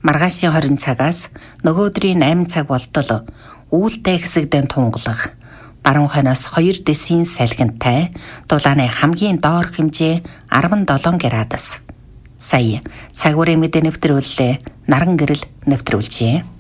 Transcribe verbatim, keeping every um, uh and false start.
Маргаашийн хорин цагаас нөгөө өдрийн найман цаг болтол үүлтэй хэсэгдэн тунгалах. Баруун хойноос хоёр дэсийн салхинтай дулааны хамгийн доор хэмжээ арван долоон градус. Сая цагуурын мэдээ нэвтрүүллээ. Наран гэрэл нэвтрүүлжээ.